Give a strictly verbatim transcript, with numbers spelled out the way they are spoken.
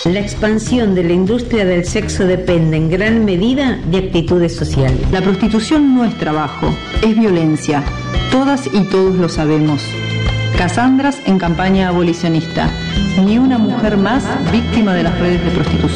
La expansión de la industria del sexo depende en gran medida de actitudes sociales. La prostitución no es trabajo, es violencia. Todas y todos lo sabemos. Casandras en campaña abolicionista. Ni una mujer más víctima de las redes de prostitución.